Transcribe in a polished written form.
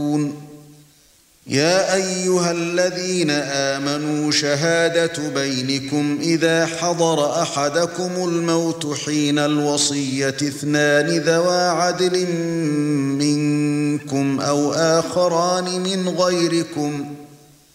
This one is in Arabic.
يا أيها الذين آمنوا شهادة بينكم إذا حضر أحدكم الموت حين الوصية اثنان ذوا عدل منكم أو آخران من غيركم